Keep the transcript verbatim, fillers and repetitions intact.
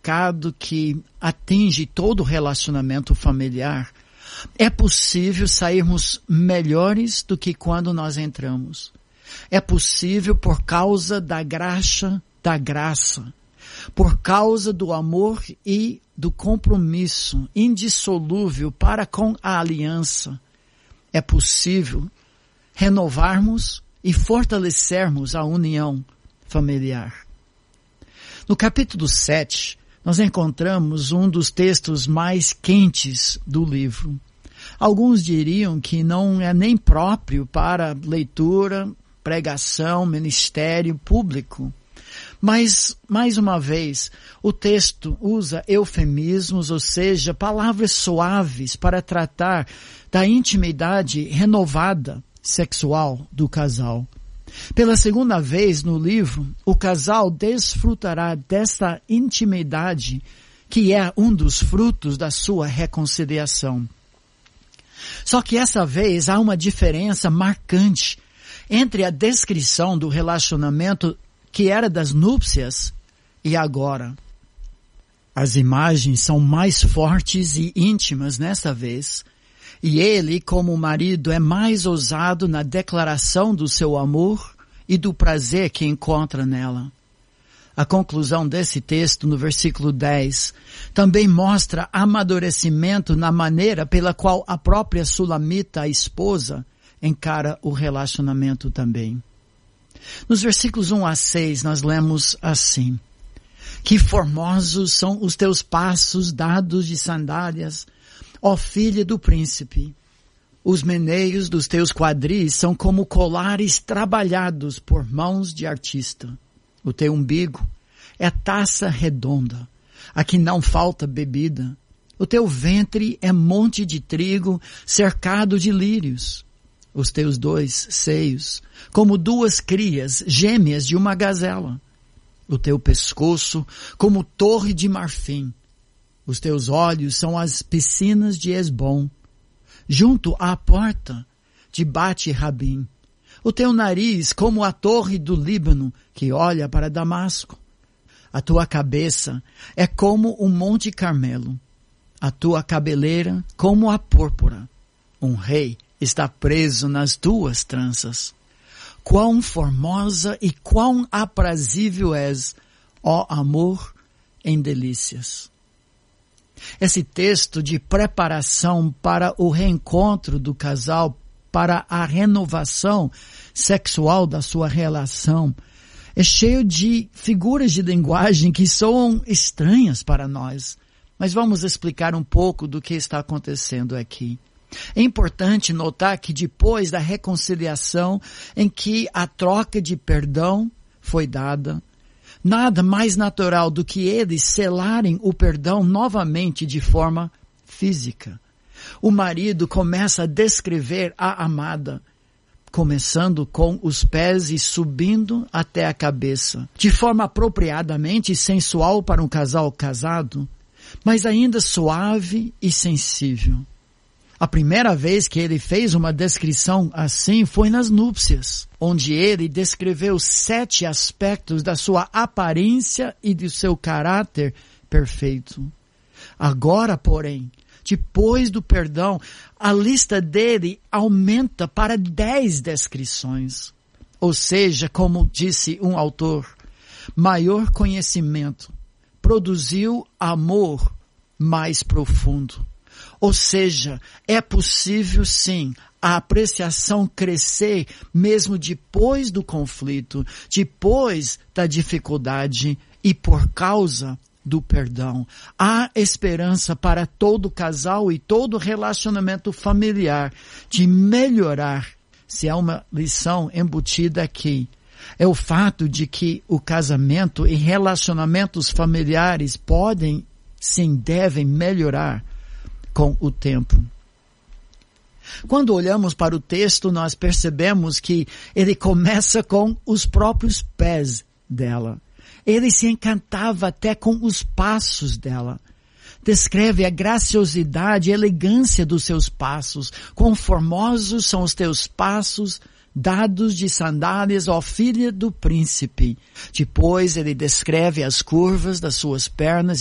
pecado que atinge todo o relacionamento familiar, é possível sairmos melhores do que quando nós entramos. É possível por causa da graça, da graça, por causa do amor e do compromisso indissolúvel para com a aliança. É possível renovarmos e fortalecermos a união familiar. No capítulo sete, nós encontramos um dos textos mais quentes do livro. Alguns diriam que não é nem próprio para leitura, pregação, ministério público. Mas, mais uma vez, o texto usa eufemismos, ou seja, palavras suaves para tratar da intimidade renovada sexual do casal. Pela segunda vez no livro, o casal desfrutará desta intimidade que é um dos frutos da sua reconciliação. Só que essa vez há uma diferença marcante entre a descrição do relacionamento que era das núpcias e agora. As imagens são mais fortes e íntimas nessa vez, e ele, como marido, é mais ousado na declaração do seu amor e do prazer que encontra nela. A conclusão desse texto, no versículo dez, também mostra amadurecimento na maneira pela qual a própria Sulamita, a esposa, encara o relacionamento também. Nos versículos um a seis, nós lemos assim: que formosos são os teus passos dados de sandálias, ó filha do príncipe. Os meneios dos teus quadris são como colares trabalhados por mãos de artista. O teu umbigo é taça redonda, a que não falta bebida. O teu ventre é monte de trigo cercado de lírios. Os teus dois seios, como duas crias gêmeas de uma gazela. O teu pescoço, como torre de marfim. Os teus olhos são as piscinas de Esbom, junto à porta de Bate-Rabim. O teu nariz, como a torre do Líbano, que olha para Damasco. A tua cabeça é como o Monte Carmelo. A tua cabeleira, como a púrpura. Um rei está preso nas tuas tranças. Quão formosa e quão aprazível és, ó amor em delícias. Esse texto de preparação para o reencontro do casal, para a renovação sexual da sua relação, é cheio de figuras de linguagem que soam estranhas para nós. Mas vamos explicar um pouco do que está acontecendo aqui. É importante notar que depois da reconciliação, em que a troca de perdão foi dada, nada mais natural do que eles selarem o perdão novamente de forma física. O marido começa a descrever a amada, começando com os pés e subindo até a cabeça, de forma apropriadamente sensual para um casal casado, mas ainda suave e sensível. A primeira vez que ele fez uma descrição assim foi nas núpcias, onde ele descreveu sete aspectos da sua aparência e do seu caráter perfeito. Agora, porém, depois do perdão, a lista dele aumenta para dez descrições. Ou seja, como disse um autor, maior conhecimento produziu amor mais profundo. Ou seja, é possível sim a apreciação crescer mesmo depois do conflito, depois da dificuldade e por causa do perdão. Há esperança para todo casal e todo relacionamento familiar de melhorar. Se há uma lição embutida aqui, é o fato de que o casamento e relacionamentos familiares podem, sim, devem melhorar com o tempo. Quando olhamos para o texto, nós percebemos que ele começa com os próprios pés dela. Ele se encantava até com os passos dela. Descreve a graciosidade e elegância dos seus passos. Quão formosos são os teus passos, dados de sandálias, ó filha do príncipe. Depois ele descreve as curvas das suas pernas